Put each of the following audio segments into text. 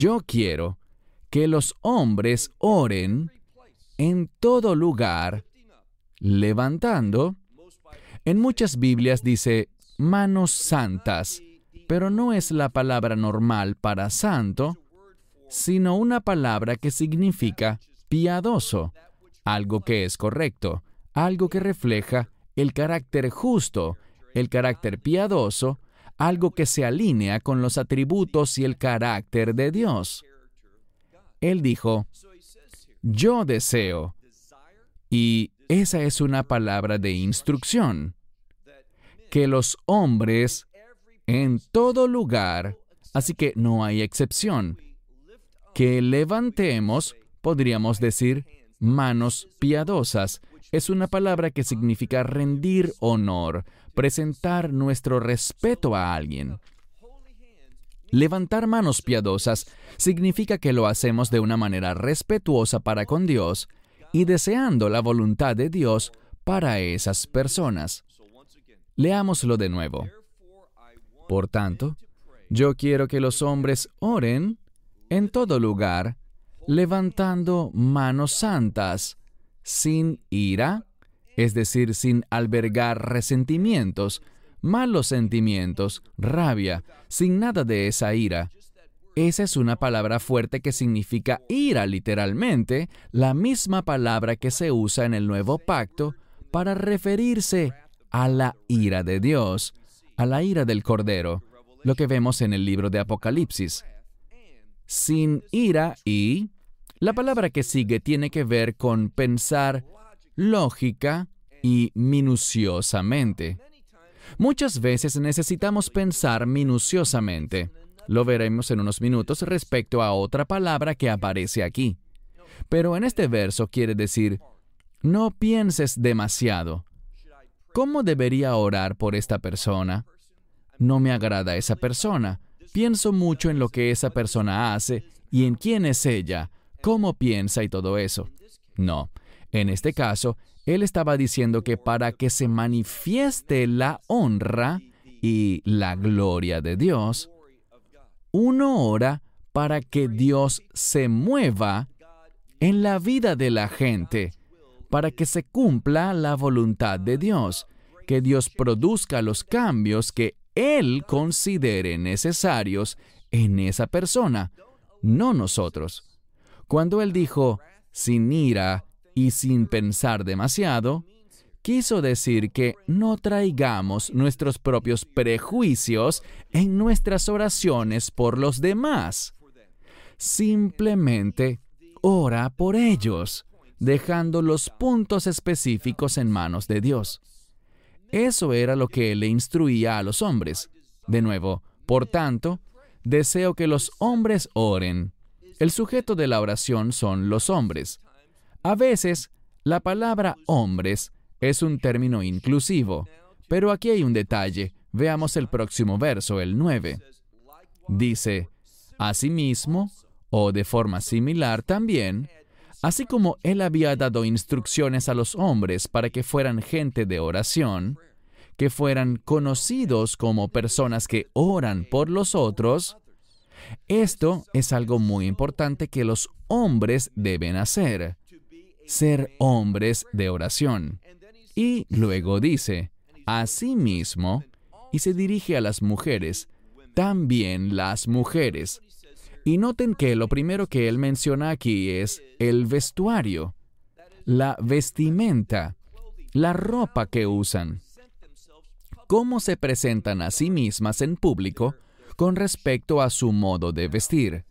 Yo quiero que los hombres oren en todo lugar, levantando. En muchas Biblias dice manos santas, pero no es la palabra normal para santo, sino una palabra que significa piadoso, algo que es correcto, algo que refleja el carácter justo, el carácter piadoso, algo que se alinea con los atributos y el carácter de Dios. Él dijo, yo deseo, y esa es una palabra de instrucción, que los hombres en todo lugar, así que no hay excepción, que levantemos, podríamos decir, manos piadosas. Es una palabra que significa rendir honor, presentar nuestro respeto a alguien. Levantar manos piadosas significa que lo hacemos de una manera respetuosa para con Dios y deseando la voluntad de Dios para esas personas. Leámoslo de nuevo. Por tanto, yo quiero que los hombres oren en todo lugar, levantando manos santas, sin ira, es decir, sin albergar resentimientos, malos sentimientos, rabia, sin nada de esa ira. Esa es una palabra fuerte que significa ira literalmente, la misma palabra que se usa en el Nuevo Pacto para referirse a la ira de Dios, a la ira del Cordero, lo que vemos en el libro de Apocalipsis. Sin ira y la palabra que sigue tiene que ver con pensar lógica y minuciosamente. Muchas veces necesitamos pensar minuciosamente. Lo veremos en unos minutos respecto a otra palabra que aparece aquí. Pero en este verso quiere decir, no pienses demasiado. ¿Cómo debería orar por esta persona? No me agrada esa persona. Pienso mucho en lo que esa persona hace y en quién es ella, cómo piensa y todo eso. No, en este caso, él estaba diciendo que para que se manifieste la honra y la gloria de Dios, uno ora para que Dios se mueva en la vida de la gente, para que se cumpla la voluntad de Dios, que Dios produzca los cambios que Él considere necesarios en esa persona, no nosotros. Cuando Él dijo, sin ira y sin pensar demasiado, quiso decir que no traigamos nuestros propios prejuicios en nuestras oraciones por los demás. Simplemente ora por ellos, dejando los puntos específicos en manos de Dios. Eso era lo que Él le instruía a los hombres. De nuevo, por tanto, deseo que los hombres oren. El sujeto de la oración son los hombres. A veces, la palabra hombres es un término inclusivo, pero aquí hay un detalle. Veamos el próximo verso, el 9. Dice, asimismo, o de forma similar también, así como Él había dado instrucciones a los hombres para que fueran gente de oración, que fueran conocidos como personas que oran por los otros, esto es algo muy importante que los hombres deben hacer, ser hombres de oración. Y luego dice, asimismo, y se dirige a las mujeres, también las mujeres. Y noten que lo primero que él menciona aquí es el vestuario, la vestimenta, la ropa que usan. Cómo se presentan a sí mismas en público con respecto a su modo de vestir.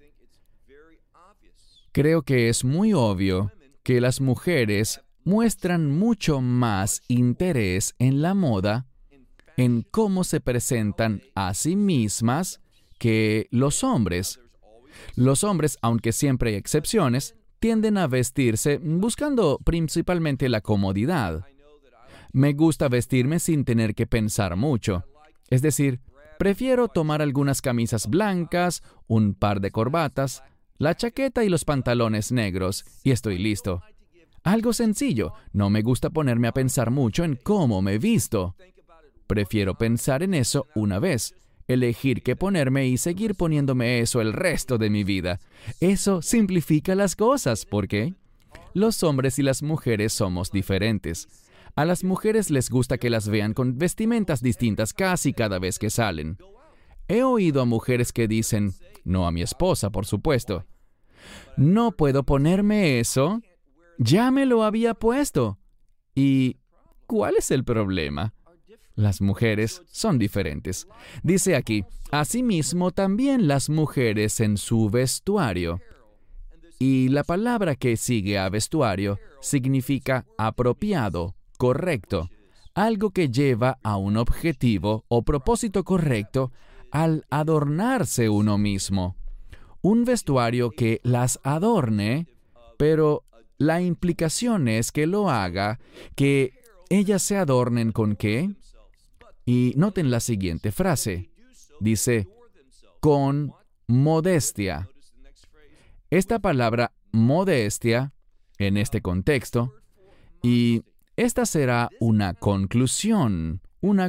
Creo que es muy obvio que las mujeres muestran mucho más interés en la moda, en cómo se presentan a sí mismas, que los hombres. Los hombres, aunque siempre hay excepciones, tienden a vestirse buscando principalmente la comodidad. Me gusta vestirme sin tener que pensar mucho. Es decir, prefiero tomar algunas camisas blancas, un par de corbatas, la chaqueta y los pantalones negros, y estoy listo. Algo sencillo. No me gusta ponerme a pensar mucho en cómo me visto. Prefiero pensar en eso una vez. elegir qué ponerme y seguir poniéndome eso el resto de mi vida. Eso simplifica las cosas. ¿Por qué? Los hombres y las mujeres somos diferentes. A las mujeres les gusta que las vean con vestimentas distintas casi cada vez que salen. He oído a mujeres que dicen, no a mi esposa, por supuesto, no puedo ponerme eso, ya me lo había puesto. ¿Y cuál es el problema? Las mujeres son diferentes. Dice aquí, asimismo también las mujeres en su vestuario. Y la palabra que sigue a vestuario significa apropiado, correcto, algo que lleva a un objetivo o propósito correcto al adornarse uno mismo. Un vestuario que las adorne, pero la implicación es que lo haga, que ellas se adornen ¿con qué? Y noten la siguiente frase. Dice, con modestia. Esta palabra modestia, en este contexto, y esta será una conclusión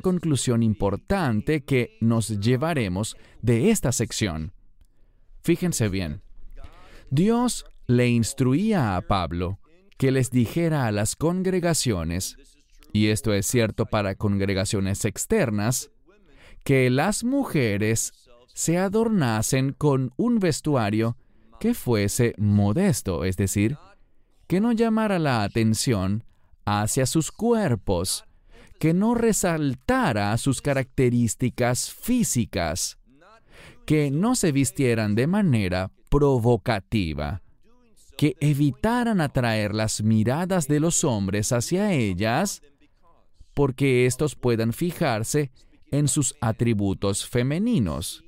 importante que nos llevaremos de esta sección. Fíjense bien. Dios le instruía a Pablo que les dijera a las congregaciones, y esto es cierto para congregaciones externas, que las mujeres se adornasen con un vestuario que fuese modesto, es decir, que no llamara la atención hacia sus cuerpos, que no resaltara sus características físicas, que no se vistieran de manera provocativa, que evitaran atraer las miradas de los hombres hacia ellas, porque éstos puedan fijarse en sus atributos femeninos.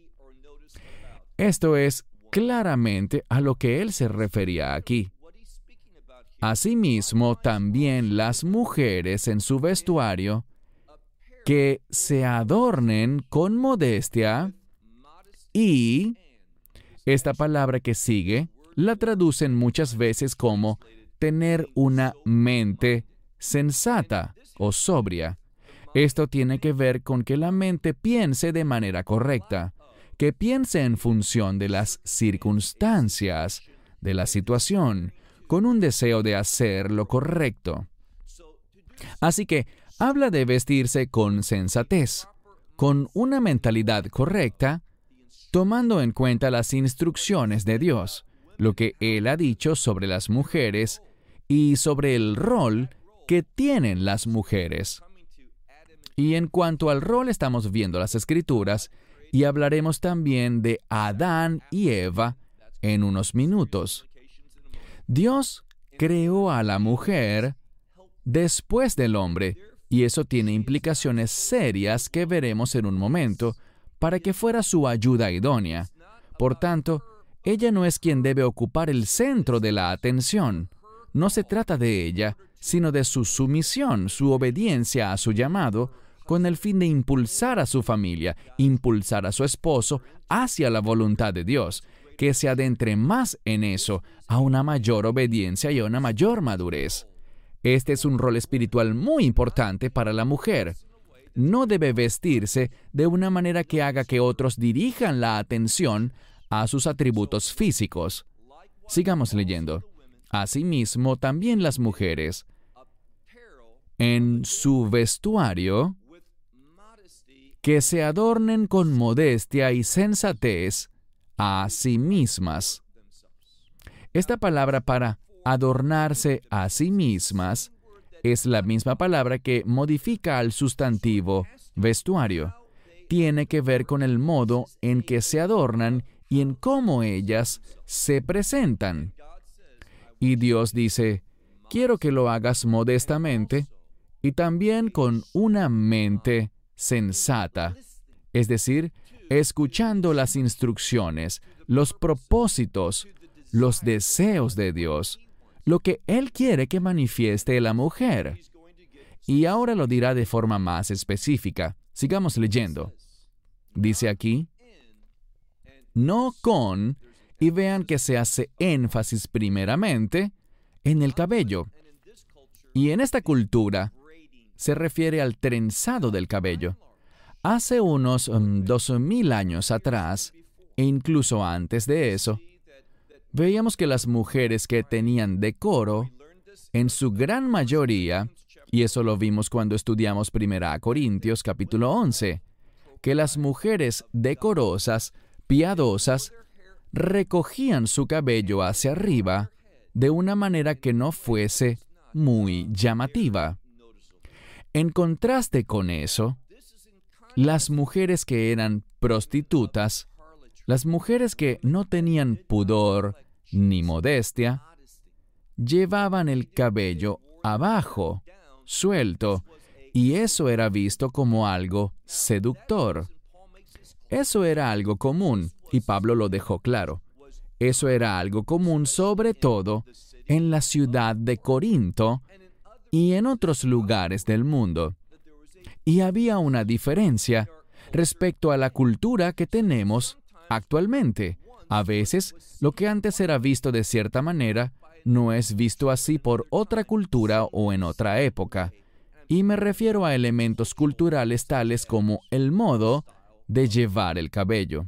Esto es claramente a lo que él se refería aquí. Asimismo, también las mujeres en su vestuario, que se adornen con modestia y, esta palabra que sigue, la traducen muchas veces como tener una mente sensata o sobria. Esto tiene que ver con que la mente piense de manera correcta, que piense en función de las circunstancias, de la situación, con un deseo de hacer lo correcto. Así que habla de vestirse con sensatez, con una mentalidad correcta, tomando en cuenta las instrucciones de Dios, lo que Él ha dicho sobre las mujeres y sobre el rol que tienen las mujeres. Y en cuanto al rol, estamos viendo las Escrituras y hablaremos también de Adán y Eva en unos minutos. Dios creó a la mujer después del hombre, y eso tiene implicaciones serias que veremos en un momento, para que fuera su ayuda idónea. Por tanto, ella no es quien debe ocupar el centro de la atención. No se trata de ella, sino de su sumisión, su obediencia a su llamado, con el fin de impulsar a su familia, impulsar a su esposo hacia la voluntad de Dios, que se adentre más en eso, a una mayor obediencia y a una mayor madurez. Este es un rol espiritual muy importante para la mujer. No debe vestirse de una manera que haga que otros dirijan la atención a sus atributos físicos. Sigamos leyendo. Asimismo, también las mujeres, en su vestuario, que se adornen con modestia y sensatez a sí mismas. Esta palabra para adornarse a sí mismas es la misma palabra que modifica al sustantivo vestuario. Tiene que ver con el modo en que se adornan y en cómo ellas se presentan. Y Dios dice, quiero que lo hagas modestamente y también con una mente sensata, es decir, escuchando las instrucciones, los propósitos, los deseos de Dios, lo que Él quiere que manifieste la mujer. Y ahora lo dirá de forma más específica. Sigamos leyendo. Dice aquí, no con, y vean que se hace énfasis primeramente en el cabello. Y en esta cultura se refiere al trenzado del cabello. Hace unos 2000 años atrás, e incluso antes de eso, veíamos que las mujeres que tenían decoro, en su gran mayoría, y eso lo vimos cuando estudiamos 1 Corintios capítulo 11, que las mujeres decorosas, piadosas, recogían su cabello hacia arriba de una manera que no fuese muy llamativa. En contraste con eso, las mujeres que eran prostitutas, las mujeres que no tenían pudor ni modestia, llevaban el cabello abajo, suelto, y eso era visto como algo seductor. Eso era algo común, y Pablo lo dejó claro. Eso era algo común sobre todo en la ciudad de Corinto y en otros lugares del mundo. Y había una diferencia respecto a la cultura que tenemos actualmente. A veces, lo que antes era visto de cierta manera, no es visto así por otra cultura o en otra época. Y me refiero a elementos culturales tales como el modo de llevar el cabello.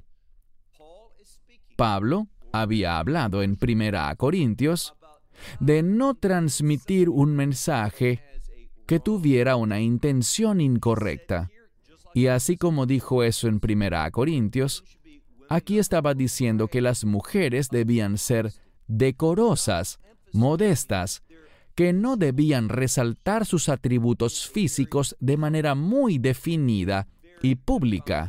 Pablo había hablado en 1 Corintios de no transmitir un mensaje que tuviera una intención incorrecta. Y así como dijo eso en 1 Corintios, aquí estaba diciendo que las mujeres debían ser decorosas, modestas, que no debían resaltar sus atributos físicos de manera muy definida y pública,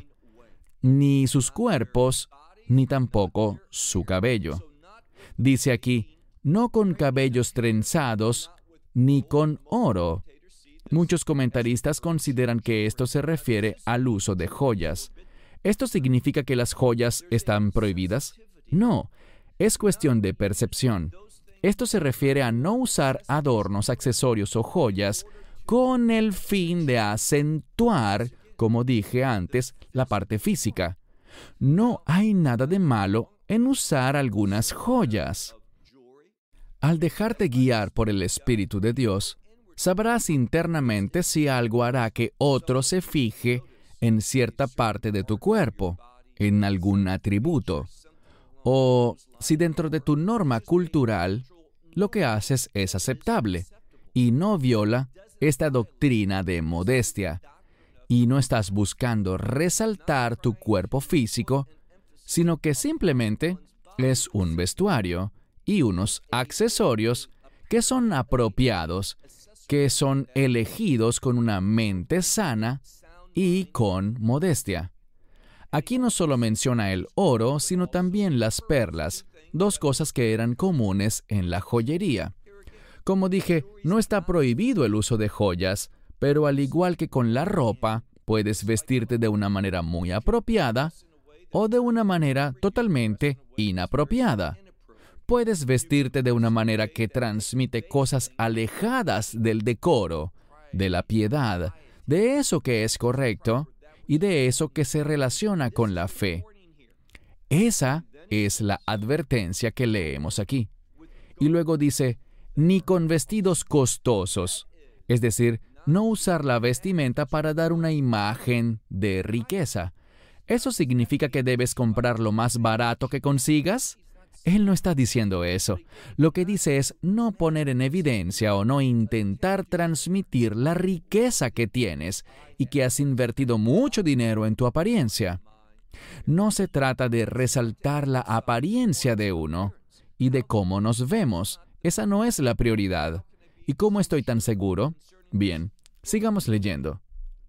ni sus cuerpos, ni tampoco su cabello. Dice aquí, no con cabellos trenzados, ni con oro. Muchos comentaristas consideran que esto se refiere al uso de joyas. ¿Esto significa que las joyas están prohibidas? No, es cuestión de percepción. Esto se refiere a no usar adornos, accesorios o joyas con el fin de acentuar, como dije antes, la parte física. No hay nada de malo en usar algunas joyas. Al dejarte guiar por el Espíritu de Dios, sabrás internamente si algo hará que otro se fije en cierta parte de tu cuerpo, en algún atributo, o si dentro de tu norma cultural lo que haces es aceptable y no viola esta doctrina de modestia, y no estás buscando resaltar tu cuerpo físico, sino que simplemente es un vestuario y unos accesorios que son apropiados, que son elegidos con una mente sana y con modestia. Aquí no solo menciona el oro, sino también las perlas, dos cosas que eran comunes en la joyería. Como dije, no está prohibido el uso de joyas, pero al igual que con la ropa, puedes vestirte de una manera muy apropiada o de una manera totalmente inapropiada. Puedes vestirte de una manera que transmite cosas alejadas del decoro, de la piedad, de eso que es correcto y de eso que se relaciona con la fe. Esa es la advertencia que leemos aquí. Y luego dice, ni con vestidos costosos, es decir, no usar la vestimenta para dar una imagen de riqueza. ¿Eso significa que debes comprar lo más barato que consigas? Él no está diciendo eso. Lo que dice es no poner en evidencia o no intentar transmitir la riqueza que tienes y que has invertido mucho dinero en tu apariencia. No se trata de resaltar la apariencia de uno y de cómo nos vemos. Esa no es la prioridad. ¿Y cómo estoy tan seguro? Bien, sigamos leyendo.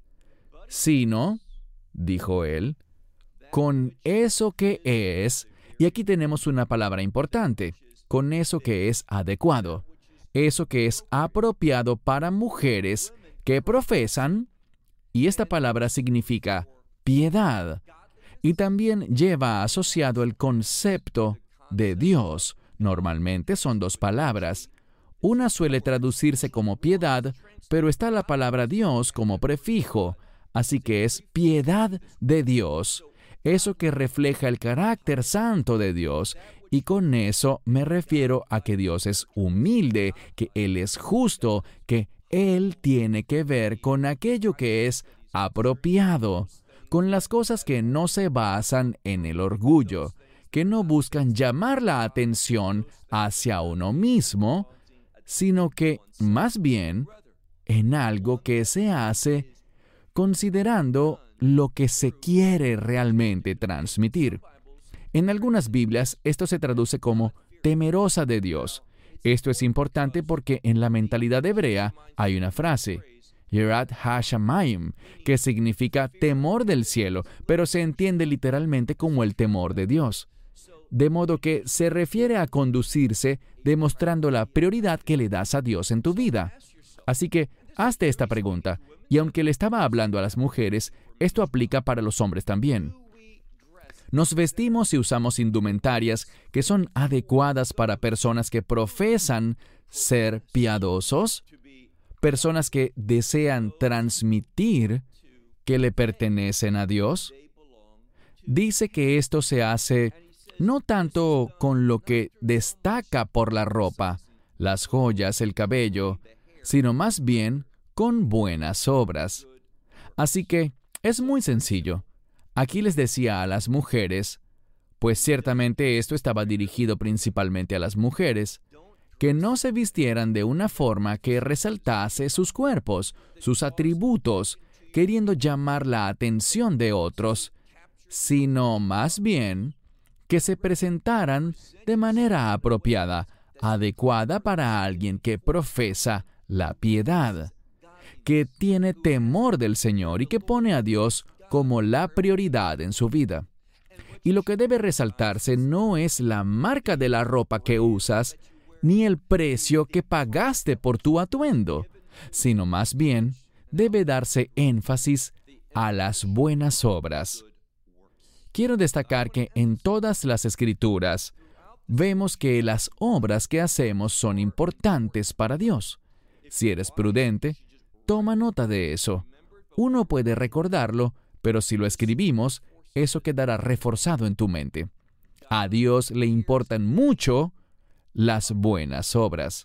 Sino, dijo él, con eso que es, y aquí tenemos una palabra importante, con eso que es adecuado, eso que es apropiado para mujeres que profesan, y esta palabra significa piedad, y también lleva asociado el concepto de Dios. Normalmente son dos palabras. Una suele traducirse como piedad, pero está la palabra Dios como prefijo, así que es piedad de Dios. Eso que refleja el carácter santo de Dios, y con eso me refiero a que Dios es humilde, que Él es justo, que Él tiene que ver con aquello que es apropiado, con las cosas que no se basan en el orgullo, que no buscan llamar la atención hacia uno mismo, sino que, más bien, en algo que se hace considerando lo que se quiere realmente transmitir. En algunas Biblias, esto se traduce como temerosa de Dios. Esto es importante porque en la mentalidad hebrea hay una frase, Yirat HaShamayim, que significa temor del cielo, pero se entiende literalmente como el temor de Dios. De modo que se refiere a conducirse demostrando la prioridad que le das a Dios en tu vida. Así que, hazte esta pregunta, y aunque le estaba hablando a las mujeres, esto aplica para los hombres también. ¿Nos vestimos y usamos indumentarias que son adecuadas para personas que profesan ser piadosos? ¿Personas que desean transmitir que le pertenecen a Dios? Dice que esto se hace no tanto con lo que destaca por la ropa, las joyas, el cabello, sino más bien con buenas obras. Así que es muy sencillo. Aquí les decía a las mujeres, pues ciertamente esto estaba dirigido principalmente a las mujeres, que no se vistieran de una forma que resaltase sus cuerpos, sus atributos, queriendo llamar la atención de otros, sino más bien que se presentaran de manera apropiada, adecuada para alguien que profesa la piedad, que tiene temor del Señor y que pone a Dios como la prioridad en su vida. Y lo que debe resaltarse no es la marca de la ropa que usas, ni el precio que pagaste por tu atuendo, sino más bien debe darse énfasis a las buenas obras. Quiero destacar que en todas las Escrituras vemos que las obras que hacemos son importantes para Dios. Si eres prudente, toma nota de eso. Uno puede recordarlo, pero si lo escribimos, eso quedará reforzado en tu mente. A Dios le importan mucho las buenas obras.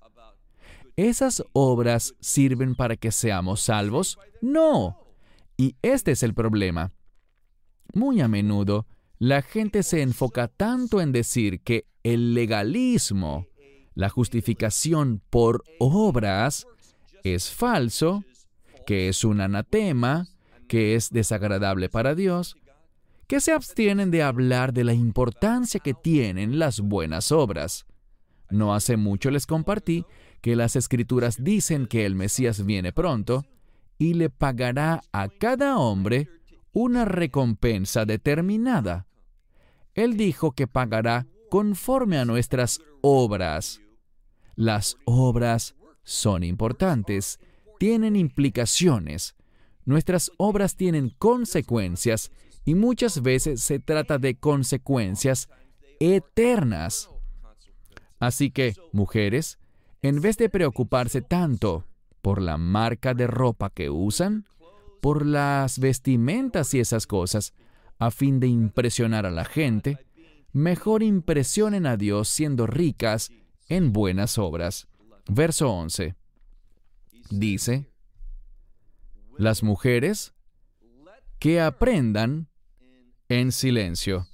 ¿Esas obras sirven para que seamos salvos? No. Y este es el problema. Muy a menudo, la gente se enfoca tanto en decir que el legalismo, la justificación por obras, es falso, que es un anatema, que es desagradable para Dios, que se abstienen de hablar de la importancia que tienen las buenas obras. No hace mucho les compartí que las Escrituras dicen que el Mesías viene pronto y le pagará a cada hombre una recompensa determinada. Él dijo que pagará conforme a nuestras obras. Las obras son importantes, tienen implicaciones. Nuestras obras tienen consecuencias y muchas veces se trata de consecuencias eternas. Así que, mujeres, en vez de preocuparse tanto por la marca de ropa que usan, por las vestimentas y esas cosas, a fin de impresionar a la gente, mejor impresionen a Dios siendo ricas en buenas obras. Verso 11. Dice, las mujeres que aprendan en silencio.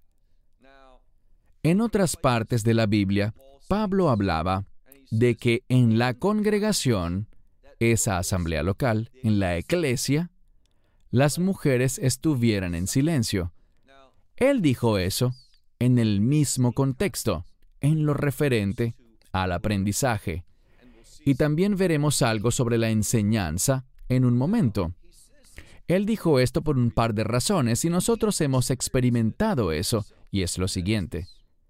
En otras partes de la Biblia, Pablo hablaba de que en la congregación, esa asamblea local, en la iglesia, las mujeres estuvieran en silencio. Él dijo eso en el mismo contexto, en lo referente al aprendizaje. Y también veremos algo sobre la enseñanza en un momento. Él dijo esto por un par de razones y nosotros hemos experimentado eso, y es lo siguiente.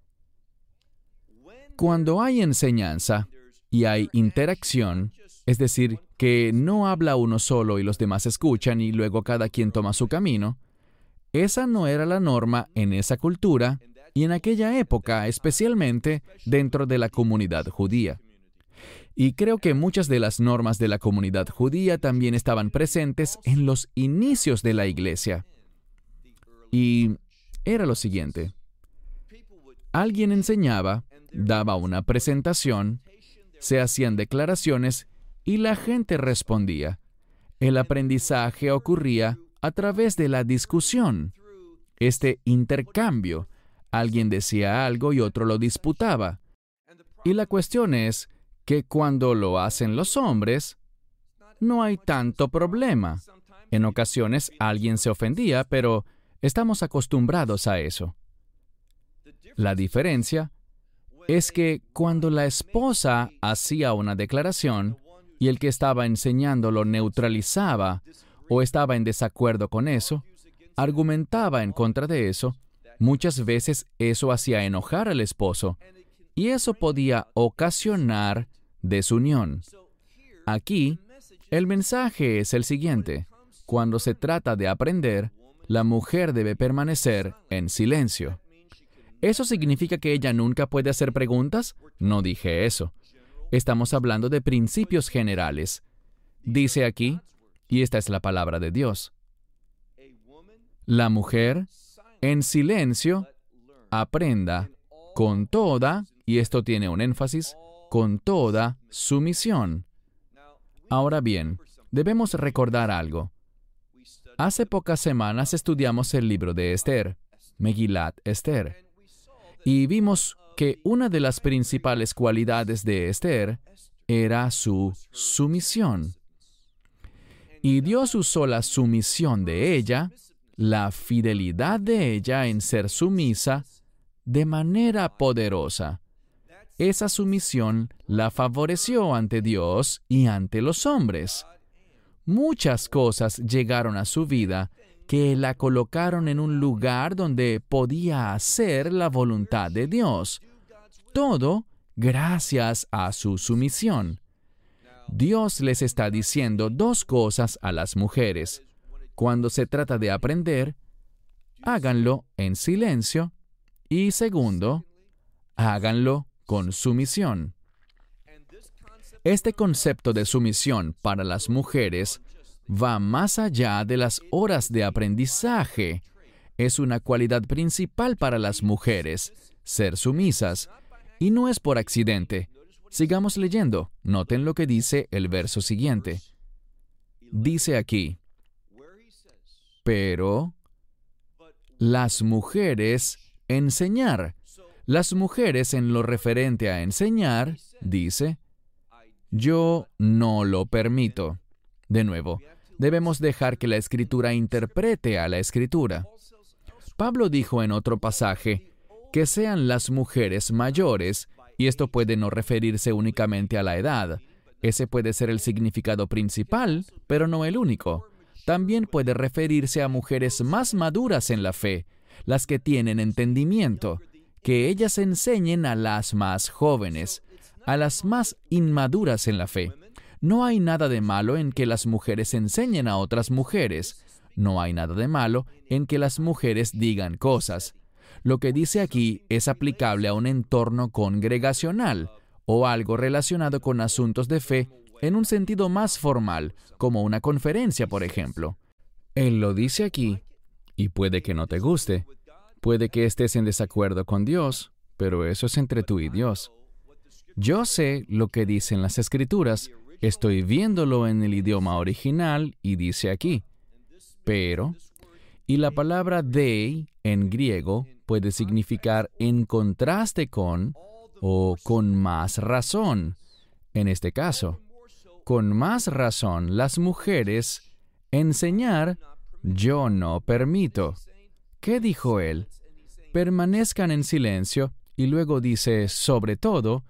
Cuando hay enseñanza y hay interacción, es decir, que no habla uno solo y los demás escuchan y luego cada quien toma su camino, esa no era la norma en esa cultura y en aquella época, especialmente dentro de la comunidad judía. Y creo que muchas de las normas de la comunidad judía también estaban presentes en los inicios de la iglesia. Y era lo siguiente. Alguien enseñaba, daba una presentación, se hacían declaraciones y la gente respondía. El aprendizaje ocurría a través de la discusión, este intercambio. Alguien decía algo y otro lo disputaba. Y la cuestión es que cuando lo hacen los hombres, no hay tanto problema. En ocasiones alguien se ofendía, pero estamos acostumbrados a eso. La diferencia es que cuando la esposa hacía una declaración y el que estaba enseñando lo neutralizaba o estaba en desacuerdo con eso, argumentaba en contra de eso, muchas veces eso hacía enojar al esposo y eso podía ocasionar desunión. Aquí, el mensaje es el siguiente. Cuando se trata de aprender, la mujer debe permanecer en silencio. ¿Eso significa que ella nunca puede hacer preguntas? No dije eso. Estamos hablando de principios generales. Dice aquí, y esta es la palabra de Dios, la mujer, en silencio, aprenda con toda, y esto tiene un énfasis, con toda sumisión. Ahora bien, debemos recordar algo. Hace pocas semanas estudiamos el libro de Esther, Megilat Esther, y vimos que una de las principales cualidades de Esther era su sumisión. Y Dios usó la sumisión de ella, la fidelidad de ella en ser sumisa, de manera poderosa. Esa sumisión la favoreció ante Dios y ante los hombres. Muchas cosas llegaron a su vida que la colocaron en un lugar donde podía hacer la voluntad de Dios. Todo gracias a su sumisión. Dios les está diciendo dos cosas a las mujeres. Cuando se trata de aprender, háganlo en silencio. Y segundo, háganlo con sumisión. Este concepto de sumisión para las mujeres va más allá de las horas de aprendizaje. Es una cualidad principal para las mujeres, ser sumisas, y no es por accidente. Sigamos leyendo. Noten lo que dice el verso siguiente. Dice aquí, pero las mujeres enseñar. Las mujeres en lo referente a enseñar, dice, yo no lo permito. De nuevo, debemos dejar que la Escritura interprete a la Escritura. Pablo dijo en otro pasaje que sean las mujeres mayores, y esto puede no referirse únicamente a la edad. Ese puede ser el significado principal, pero no el único. También puede referirse a mujeres más maduras en la fe, las que tienen entendimiento, que ellas enseñen a las más jóvenes, a las más inmaduras en la fe. No hay nada de malo en que las mujeres enseñen a otras mujeres. No hay nada de malo en que las mujeres digan cosas. Lo que dice aquí es aplicable a un entorno congregacional o algo relacionado con asuntos de fe en un sentido más formal, como una conferencia, por ejemplo. Él lo dice aquí, y puede que no te guste. Puede que estés en desacuerdo con Dios, pero eso es entre tú y Dios. Yo sé lo que dicen las Escrituras, estoy viéndolo en el idioma original y dice aquí, pero, y la palabra dei en griego puede significar en contraste con o con más razón. En este caso, con más razón las mujeres enseñar yo no permito. ¿Qué dijo él? Permanezcan en silencio, y luego dice, sobre todo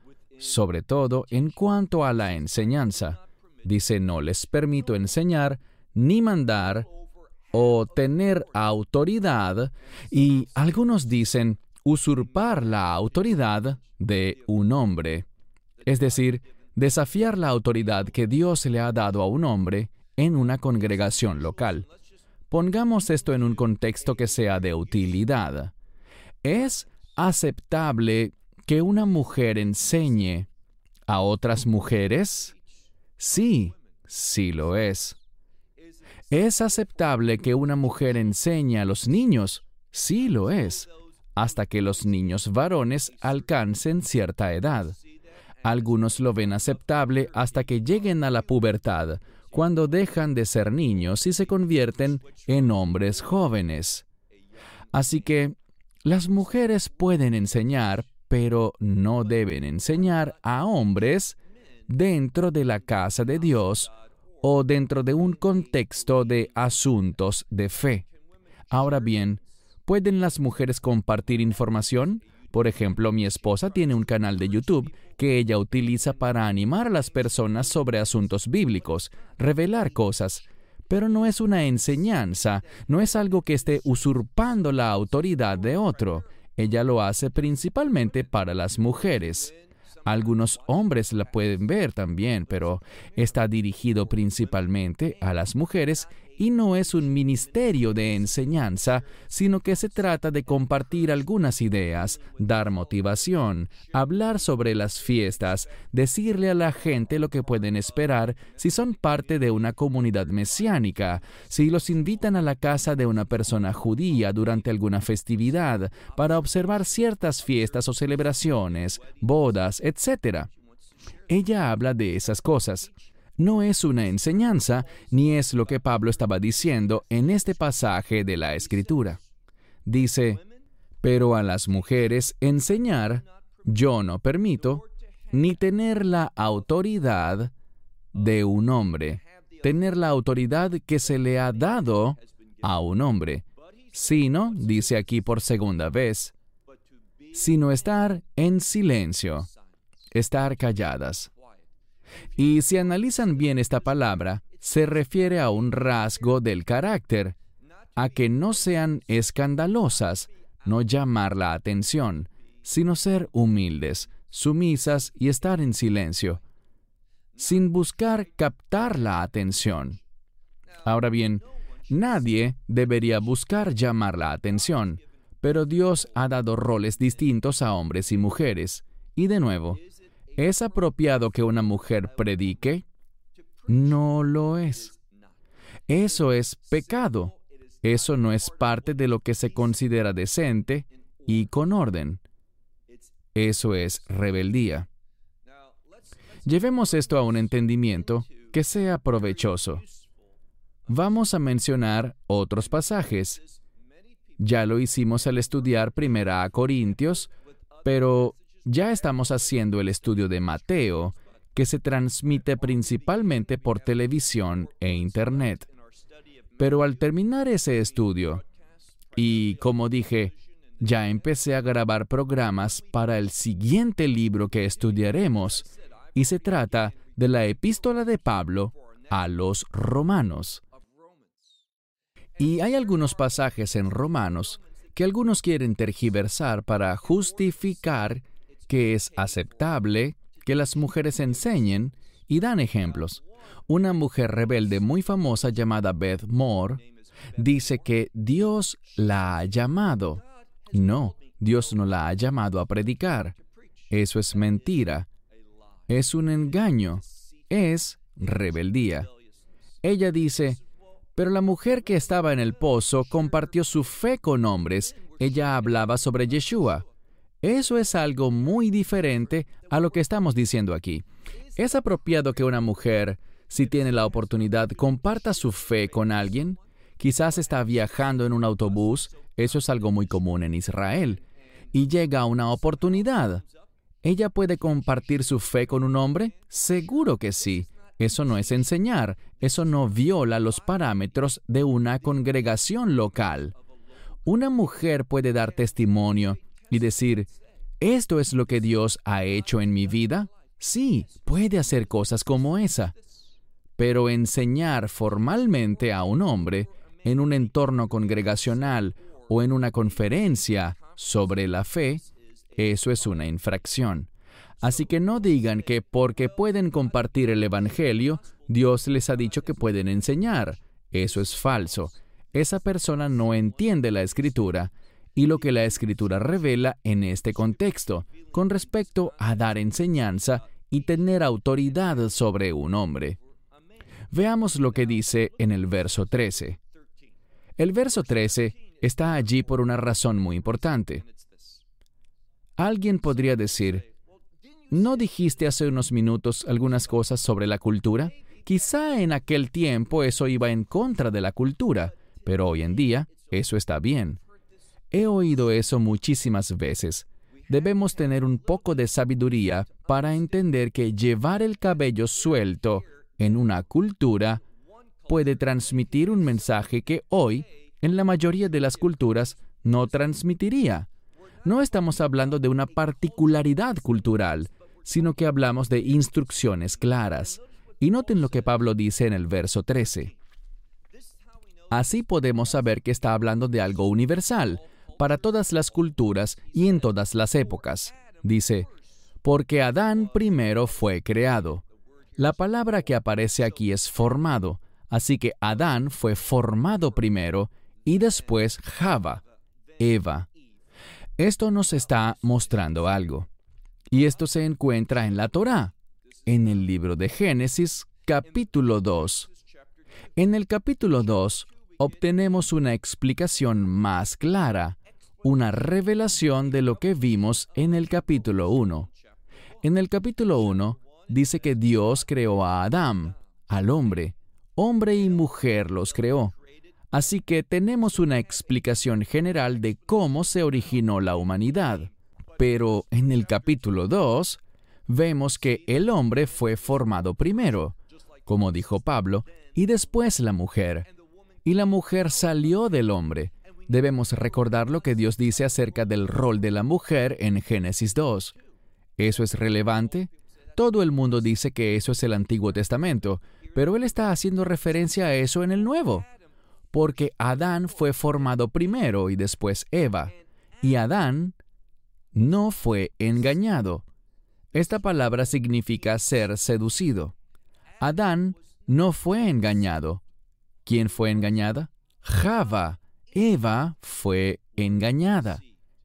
en cuanto a la enseñanza. Dice, no les permito enseñar, ni mandar, o tener autoridad, y algunos dicen, usurpar la autoridad de un hombre. Es decir, desafiar la autoridad que Dios le ha dado a un hombre en una congregación local. Pongamos esto en un contexto que sea de utilidad. ¿Es aceptable que una mujer enseñe a otras mujeres? Sí, sí lo es. ¿Es aceptable que una mujer enseñe a los niños? Sí lo es, hasta que los niños varones alcancen cierta edad. Algunos lo ven aceptable hasta que lleguen a la pubertad, cuando dejan de ser niños y se convierten en hombres jóvenes. Así que las mujeres pueden enseñar, pero no deben enseñar a hombres dentro de la casa de Dios o dentro de un contexto de asuntos de fe. Ahora bien, ¿pueden las mujeres compartir información? Por ejemplo, mi esposa tiene un canal de YouTube que ella utiliza para animar a las personas sobre asuntos bíblicos, revelar cosas, pero no es una enseñanza, no es algo que esté usurpando la autoridad de otro. Ella lo hace principalmente para las mujeres. Algunos hombres la pueden ver también, pero está dirigido principalmente a las mujeres y no es un ministerio de enseñanza, sino que se trata de compartir algunas ideas, dar motivación, hablar sobre las fiestas, decirle a la gente lo que pueden esperar si son parte de una comunidad mesiánica, si los invitan a la casa de una persona judía durante alguna festividad para observar ciertas fiestas o celebraciones, bodas, etc. Ella habla de esas cosas. No es una enseñanza, ni es lo que Pablo estaba diciendo en este pasaje de la Escritura. Dice, pero a las mujeres enseñar yo no permito, ni tener la autoridad de un hombre, tener la autoridad que se le ha dado a un hombre, sino, dice aquí por segunda vez, sino estar en silencio, estar calladas. Y si analizan bien esta palabra, se refiere a un rasgo del carácter, a que no sean escandalosas, no llamar la atención, sino ser humildes, sumisas y estar en silencio, sin buscar captar la atención. Ahora bien, nadie debería buscar llamar la atención, pero Dios ha dado roles distintos a hombres y mujeres. Y de nuevo, ¿es apropiado que una mujer predique? No lo es. Eso es pecado. Eso no es parte de lo que se considera decente y con orden. Eso es rebeldía. Llevemos esto a un entendimiento que sea provechoso. Vamos a mencionar otros pasajes. Ya lo hicimos al estudiar 1 Corintios, pero ya estamos haciendo el estudio de Mateo, que se transmite principalmente por televisión e Internet. Pero al terminar ese estudio, y como dije, ya empecé a grabar programas para el siguiente libro que estudiaremos, y se trata de la Epístola de Pablo a los Romanos. Y hay algunos pasajes en Romanos que algunos quieren tergiversar para justificar que es aceptable que las mujeres enseñen y dan ejemplos. Una mujer rebelde muy famosa llamada Beth Moore dice que Dios la ha llamado. No, Dios no la ha llamado a predicar. Eso es mentira. Es un engaño. Es rebeldía. Ella dice, pero la mujer que estaba en el pozo compartió su fe con hombres. Ella hablaba sobre Yeshua. Eso es algo muy diferente a lo que estamos diciendo aquí. ¿Es apropiado que una mujer, si tiene la oportunidad, comparta su fe con alguien? Quizás está viajando en un autobús, eso es algo muy común en Israel, y llega una oportunidad. ¿Ella puede compartir su fe con un hombre? Seguro que sí. Eso no es enseñar, eso no viola los parámetros de una congregación local. Una mujer puede dar testimonio y decir, ¿esto es lo que Dios ha hecho en mi vida? Sí, puede hacer cosas como esa. Pero enseñar formalmente a un hombre en un entorno congregacional o en una conferencia sobre la fe, eso es una infracción. Así que no digan que porque pueden compartir el Evangelio, Dios les ha dicho que pueden enseñar. Eso es falso. Esa persona no entiende la Escritura y lo que la Escritura revela en este contexto, con respecto a dar enseñanza y tener autoridad sobre un hombre. Veamos lo que dice en el verso 13. El verso 13 está allí por una razón muy importante. Alguien podría decir, ¿no dijiste hace unos minutos algunas cosas sobre la cultura? Quizá en aquel tiempo eso iba en contra de la cultura, pero hoy en día eso está bien. He oído eso muchísimas veces. Debemos tener un poco de sabiduría para entender que llevar el cabello suelto en una cultura puede transmitir un mensaje que hoy, en la mayoría de las culturas, no transmitiría. No estamos hablando de una particularidad cultural, sino que hablamos de instrucciones claras. Y noten lo que Pablo dice en el verso 13. Así podemos saber que está hablando de algo universal, para todas las culturas y en todas las épocas. Dice, porque Adán primero fue creado. La palabra que aparece aquí es formado, así que Adán fue formado primero y después Java, Eva. Esto nos está mostrando algo. Y esto se encuentra en la Torá, en el libro de Génesis, capítulo 2. En el capítulo 2 obtenemos una explicación más clara, una revelación de lo que vimos en el capítulo 1. En el capítulo 1 dice que Dios creó a Adán, al hombre y mujer los creó. Así que tenemos una explicación general de cómo se originó la humanidad. Pero en el capítulo 2 vemos que el hombre fue formado primero, como dijo Pablo, y después la mujer. Y la mujer salió del hombre. Debemos recordar lo que Dios dice acerca del rol de la mujer en Génesis 2. ¿Eso es relevante? Todo el mundo dice que eso es el Antiguo Testamento, pero Él está haciendo referencia a eso en el Nuevo. Porque Adán fue formado primero y después Eva. Y Adán no fue engañado. Esta palabra significa ser seducido. Adán no fue engañado. ¿Quién fue engañada? Java. Eva fue engañada.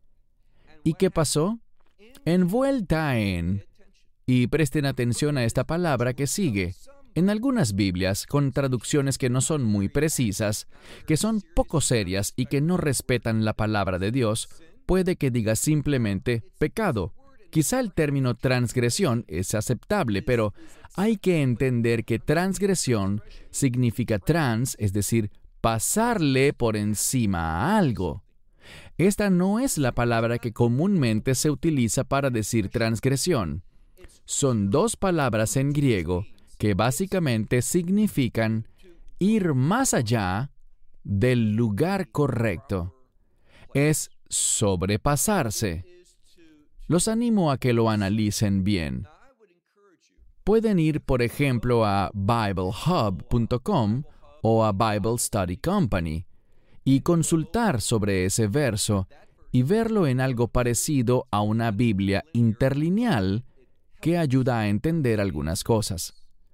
¿Y qué pasó? Envuelta en... Y presten atención a esta palabra que sigue. En algunas Biblias, con traducciones que no son muy precisas, que son poco serias y que no respetan la palabra de Dios, puede que diga simplemente pecado. Quizá el término transgresión es aceptable, pero hay que entender que transgresión significa trans, es decir, pasarle por encima a algo. Esta no es la palabra que comúnmente se utiliza para decir transgresión. Son dos palabras en griego que básicamente significan ir más allá del lugar correcto. Es sobrepasarse. Los animo a que lo analicen bien. Pueden ir, por ejemplo, a BibleHub.com o a Bible Study Company y consultar sobre ese verso y verlo en algo parecido a una Biblia interlineal que ayuda a entender algunas cosas.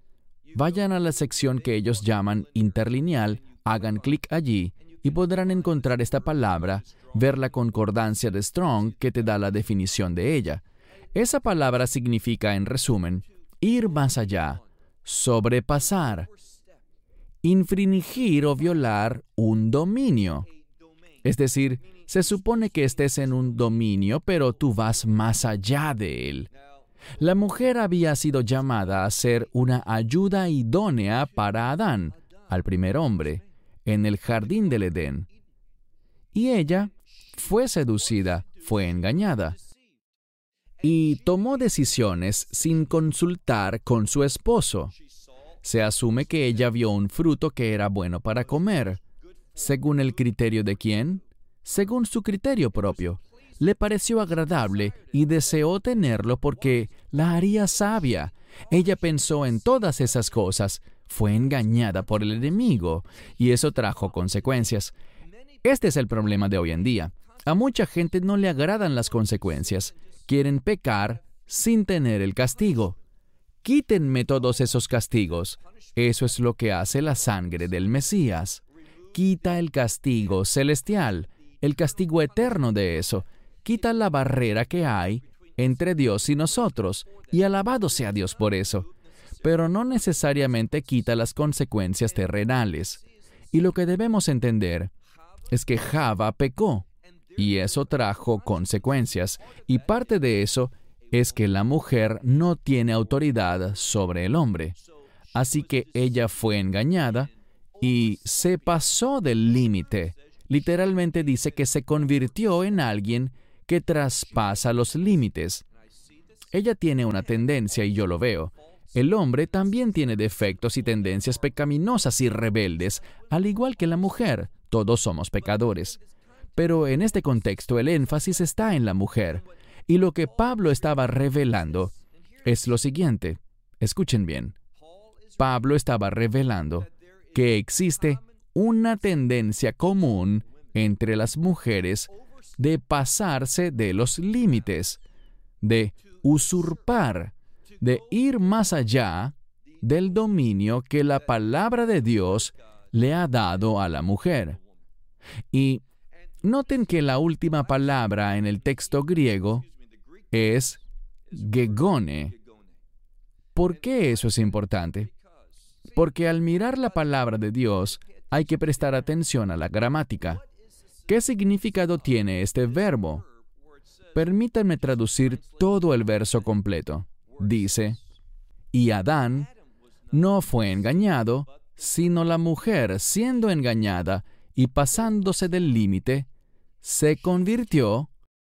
Vayan a la sección que ellos llaman interlineal, hagan clic allí y podrán encontrar esta palabra, ver la concordancia de Strong que te da la definición de ella. Esa palabra significa, en resumen, ir más allá, sobrepasar, infringir o violar un dominio. Es decir, se supone que estés en un dominio, pero tú vas más allá de él. La mujer había sido llamada a ser una ayuda idónea para Adán, al primer hombre, en el jardín del Edén. Y ella fue seducida, fue engañada, y tomó decisiones sin consultar con su esposo. Se asume que ella vio un fruto que era bueno para comer. ¿Según el criterio de quién? Según su criterio propio. Le pareció agradable y deseó tenerlo porque la haría sabia. Ella pensó en todas esas cosas. Fue engañada por el enemigo y eso trajo consecuencias. Este es el problema de hoy en día. A mucha gente no le agradan las consecuencias. Quieren pecar sin tener el castigo. Quítenme todos esos castigos. Eso es lo que hace la sangre del Mesías. Quita el castigo celestial, el castigo eterno de eso. Quita la barrera que hay entre Dios y nosotros, y alabado sea Dios por eso. Pero no necesariamente quita las consecuencias terrenales. Y lo que debemos entender es que Java pecó, y eso trajo consecuencias, y parte de eso es que la mujer no tiene autoridad sobre el hombre. Así que ella fue engañada y se pasó del límite. Literalmente dice que se convirtió en alguien que traspasa los límites. Ella tiene una tendencia, y yo lo veo. El hombre también tiene defectos y tendencias pecaminosas y rebeldes, al igual que la mujer. Todos somos pecadores. Pero en este contexto el énfasis está en la mujer. Y lo que Pablo estaba revelando es lo siguiente. Escuchen bien. Pablo estaba revelando que existe una tendencia común entre las mujeres de pasarse de los límites, de usurpar, de ir más allá del dominio que la palabra de Dios le ha dado a la mujer. Y noten que la última palabra en el texto griego es gegone. ¿Por qué eso es importante? Porque al mirar la palabra de Dios, hay que prestar atención a la gramática. ¿Qué significado tiene este verbo? Permítanme traducir todo el verso completo. Dice, y Adán no fue engañado, sino la mujer, siendo engañada y pasándose del límite, se convirtió.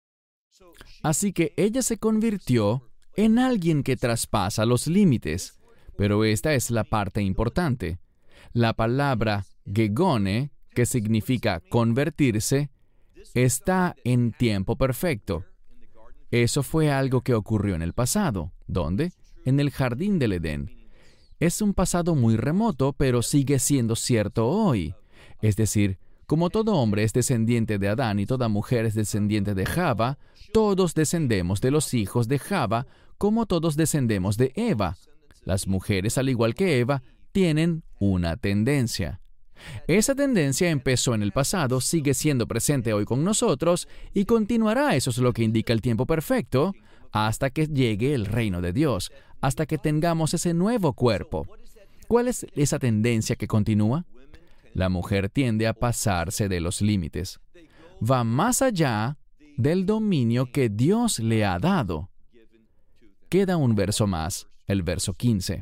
Así que ella se convirtió en alguien que traspasa los límites. Pero esta es la parte importante. La palabra gegone, que significa convertirse, está en tiempo perfecto. Eso fue algo que ocurrió en el pasado. ¿Dónde? En el jardín del Edén. Es un pasado muy remoto, pero sigue siendo cierto hoy. Es decir, como todo hombre es descendiente de Adán y toda mujer es descendiente de Java, todos descendemos de los hijos de Java, como todos descendemos de Eva. Las mujeres, al igual que Eva, tienen una tendencia. Esa tendencia empezó en el pasado, sigue siendo presente hoy con nosotros y continuará, eso es lo que indica el tiempo perfecto, hasta que llegue el reino de Dios, hasta que tengamos ese nuevo cuerpo. ¿Cuál es esa tendencia que continúa? La mujer tiende a pasarse de los límites. Va más allá del dominio que Dios le ha dado. Queda un verso más, el verso 15.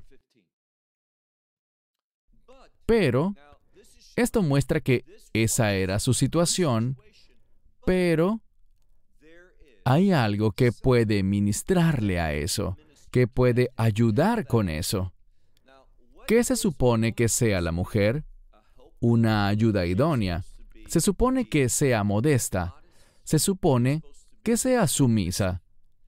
Pero esto muestra que esa era su situación, pero hay algo que puede ministrarle a eso, que puede ayudar con eso. ¿Qué se supone que sea la mujer? Una ayuda idónea. Se supone que sea modesta. Se supone que sea sumisa.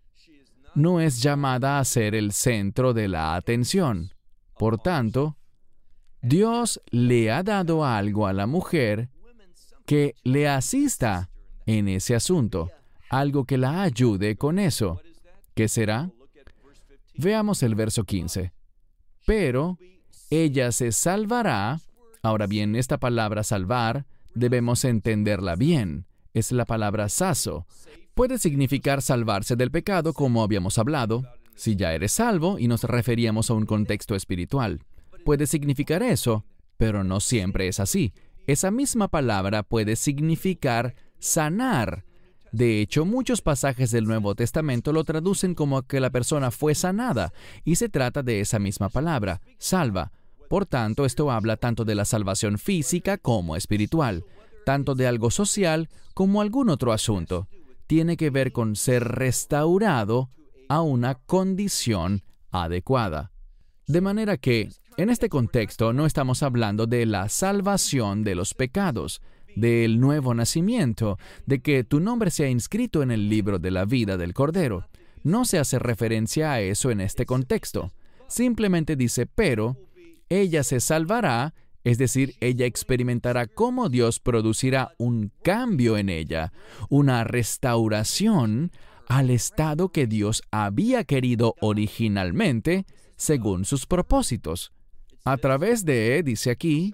No es llamada a ser el centro de la atención. Por tanto, Dios le ha dado algo a la mujer que le asista en ese asunto, algo que la ayude con eso. ¿Qué será? Veamos el verso 15. Pero ella se salvará. Ahora bien, esta palabra salvar debemos entenderla bien. Es la palabra saso. Puede significar salvarse del pecado, como habíamos hablado, si ya eres salvo, y nos referíamos a un contexto espiritual. Puede significar eso, pero no siempre es así. Esa misma palabra puede significar sanar. De hecho, muchos pasajes del Nuevo Testamento lo traducen como que la persona fue sanada, y se trata de esa misma palabra, salva. Por tanto, esto habla tanto de la salvación física como espiritual, tanto de algo social como algún otro asunto. Tiene que ver con ser restaurado a una condición adecuada. De manera que, en este contexto, no estamos hablando de la salvación de los pecados, del nuevo nacimiento, de que tu nombre sea inscrito en el libro de la vida del Cordero. No se hace referencia a eso en este contexto. Simplemente dice, pero ella se salvará, es decir, ella experimentará cómo Dios producirá un cambio en ella, una restauración al estado que Dios había querido originalmente, según sus propósitos. A través de, dice aquí,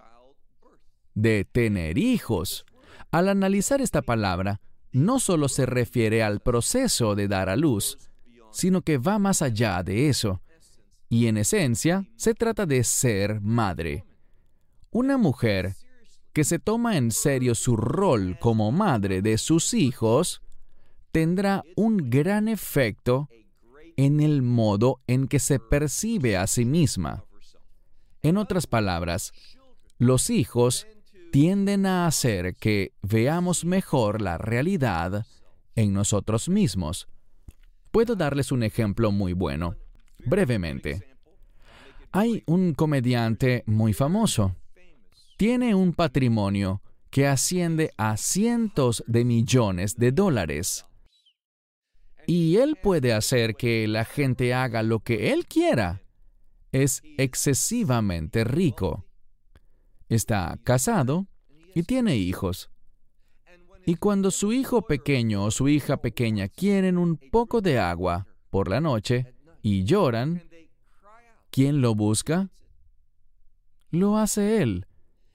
de tener hijos. Al analizar esta palabra, no solo se refiere al proceso de dar a luz, sino que va más allá de eso. Y en esencia, se trata de ser madre. Una mujer que se toma en serio su rol como madre de sus hijos tendrá un gran efecto en el modo en que se percibe a sí misma. En otras palabras, los hijos tienden a hacer que veamos mejor la realidad en nosotros mismos. Puedo darles un ejemplo muy bueno, brevemente. Hay un comediante muy famoso. Tiene un patrimonio que asciende a cientos de millones de dólares. Y él puede hacer que la gente haga lo que él quiera. Es excesivamente rico. Está casado y tiene hijos. Y cuando su hijo pequeño o su hija pequeña quieren un poco de agua por la noche y lloran, ¿quién lo busca? Lo hace él.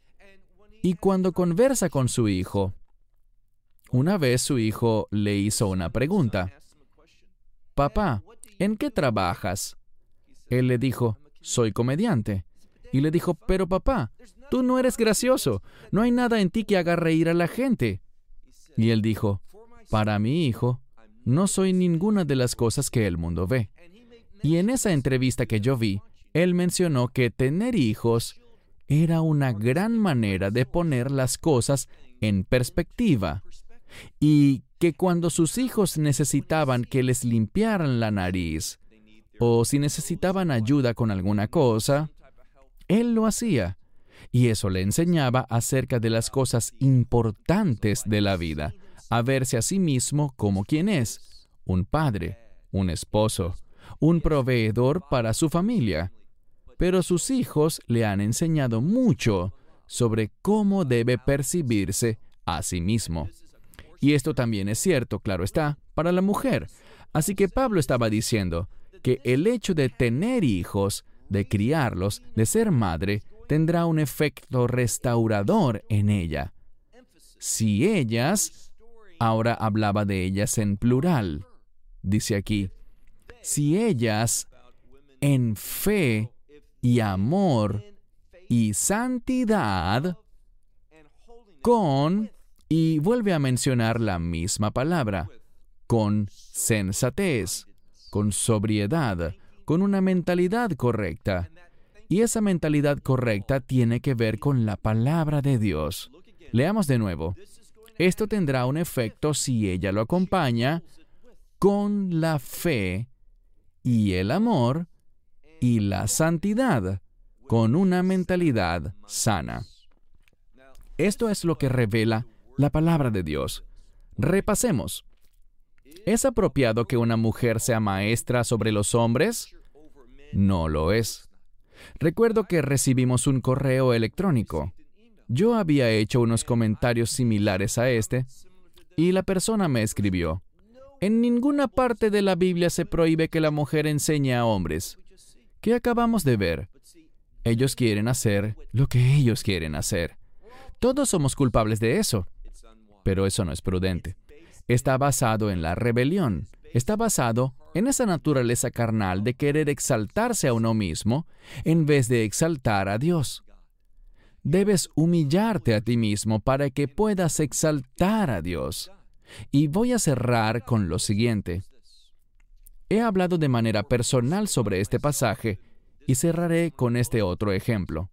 Y cuando conversa con su hijo, una vez su hijo le hizo una pregunta. Papá, ¿en qué trabajas? Él le dijo, soy comediante. Y le dijo, pero papá, tú no eres gracioso. No hay nada en ti que haga reír a la gente. Y él dijo, para mi hijo, no soy ninguna de las cosas que el mundo ve. Y en esa entrevista que yo vi, él mencionó que tener hijos era una gran manera de poner las cosas en perspectiva. Y que cuando sus hijos necesitaban que les limpiaran la nariz, o si necesitaban ayuda con alguna cosa, él lo hacía. Y eso le enseñaba acerca de las cosas importantes de la vida, a verse a sí mismo como quien es, un padre, un esposo, un proveedor para su familia. Pero sus hijos le han enseñado mucho sobre cómo debe percibirse a sí mismo. Y esto también es cierto, claro está, para la mujer. Así que Pablo estaba diciendo que el hecho de tener hijos, de criarlos, de ser madre, tendrá un efecto restaurador en ella. Si ellas, ahora hablaba de ellas en plural, dice aquí, si ellas en fe y amor y santidad con, y vuelve a mencionar la misma palabra, con sensatez, con sobriedad, con una mentalidad correcta. Y esa mentalidad correcta tiene que ver con la palabra de Dios. Leamos de nuevo. Esto tendrá un efecto si ella lo acompaña con la fe y el amor y la santidad, con una mentalidad sana. Esto es lo que revela la palabra de Dios. Repasemos. ¿Es apropiado que una mujer sea maestra sobre los hombres? No lo es. Recuerdo que recibimos un correo electrónico. Yo había hecho unos comentarios similares a este, y la persona me escribió, en ninguna parte de la Biblia se prohíbe que la mujer enseñe a hombres. ¿Qué acabamos de ver? Ellos quieren hacer lo que ellos quieren hacer. Todos somos culpables de eso, pero eso no es prudente. Está basado en la rebelión. Está basado en esa naturaleza carnal de querer exaltarse a uno mismo en vez de exaltar a Dios. Debes humillarte a ti mismo para que puedas exaltar a Dios. Y voy a cerrar con lo siguiente. He hablado de manera personal sobre este pasaje y cerraré con este otro ejemplo.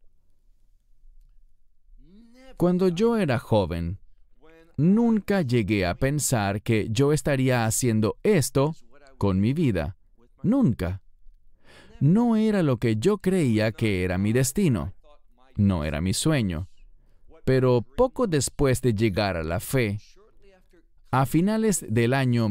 Cuando yo era joven, nunca llegué a pensar que yo estaría haciendo esto con mi vida. Nunca. No era lo que yo creía que era mi destino. No era mi sueño. Pero poco después de llegar a la fe, a finales del año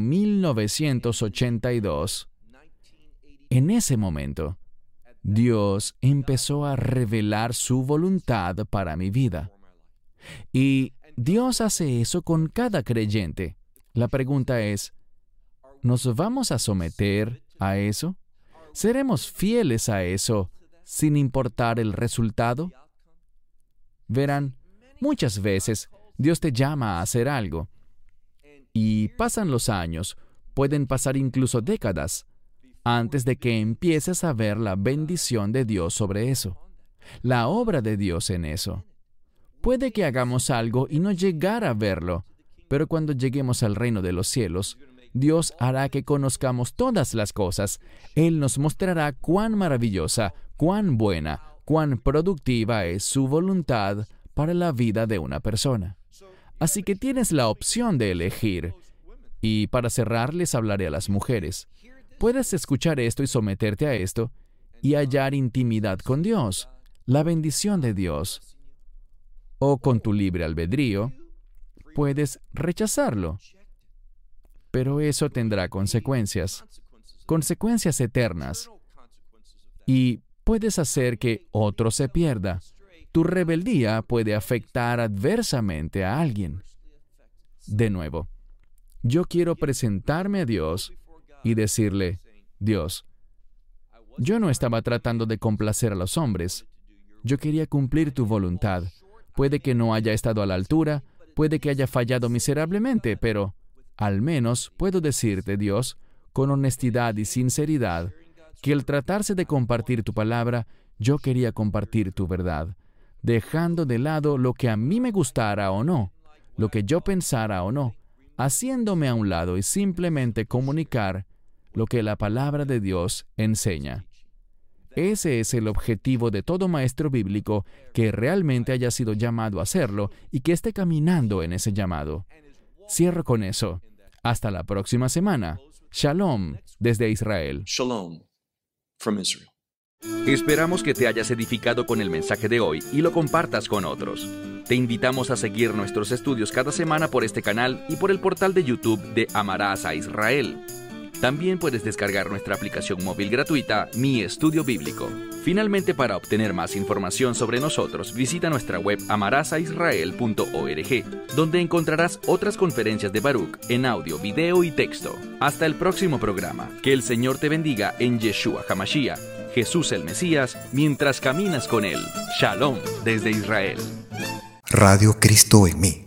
1982, en ese momento, Dios empezó a revelar su voluntad para mi vida. Y Dios hace eso con cada creyente. La pregunta es, ¿nos vamos a someter a eso? ¿Seremos fieles a eso sin importar el resultado? Verán, muchas veces Dios te llama a hacer algo. Y pasan los años, pueden pasar incluso décadas, antes de que empieces a ver la bendición de Dios sobre eso, la obra de Dios en eso. Puede que hagamos algo y no llegar a verlo, pero cuando lleguemos al reino de los cielos, Dios hará que conozcamos todas las cosas. Él nos mostrará cuán maravillosa, cuán buena, cuán productiva es su voluntad para la vida de una persona. Así que tienes la opción de elegir. Y para cerrar, les hablaré a las mujeres. Puedes escuchar esto y someterte a esto y hallar intimidad con Dios, la bendición de Dios. O con tu libre albedrío, puedes rechazarlo. Pero eso tendrá consecuencias eternas. Y puedes hacer que otro se pierda. Tu rebeldía puede afectar adversamente a alguien. De nuevo, yo quiero presentarme a Dios y decirle, Dios, yo no estaba tratando de complacer a los hombres. Yo quería cumplir tu voluntad. Puede que no haya estado a la altura, puede que haya fallado miserablemente, pero al menos puedo decirte, Dios, con honestidad y sinceridad, que al tratarse de compartir tu palabra, yo quería compartir tu verdad, dejando de lado lo que a mí me gustara o no, lo que yo pensara o no, haciéndome a un lado y simplemente comunicar lo que la palabra de Dios enseña. Ese es el objetivo de todo maestro bíblico que realmente haya sido llamado a hacerlo y que esté caminando en ese llamado. Cierro con eso. Hasta la próxima semana. Shalom desde Israel. Shalom from Israel. Esperamos que te hayas edificado con el mensaje de hoy y lo compartas con otros. Te invitamos a seguir nuestros estudios cada semana por este canal y por el portal de YouTube de Amarás a Israel. También puedes descargar nuestra aplicación móvil gratuita, Mi Estudio Bíblico. Finalmente, para obtener más información sobre nosotros, visita nuestra web amarasaisrael.org, donde encontrarás otras conferencias de Baruch en audio, video y texto. Hasta el próximo programa. Que el Señor te bendiga en Yeshua HaMashiach, Jesús el Mesías, mientras caminas con Él. Shalom desde Israel. Radio Cristo en mí.